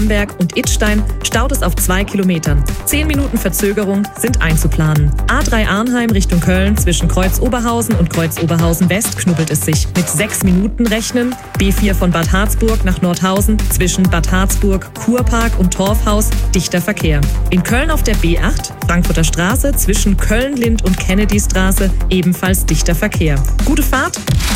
Bamberg und Idstein staut es auf 2 Kilometern. 10 Minuten Verzögerung sind einzuplanen. A3 Arnheim Richtung Köln zwischen Kreuz Oberhausen und Kreuz Oberhausen West knubbelt es sich. Mit 6 Minuten rechnen. B4 von Bad Harzburg nach Nordhausen zwischen Bad Harzburg, Kurpark und Torfhaus dichter Verkehr. In Köln auf der B8 Frankfurter Straße zwischen Köln-Lind und Kennedy-Straße ebenfalls dichter Verkehr. Gute Fahrt!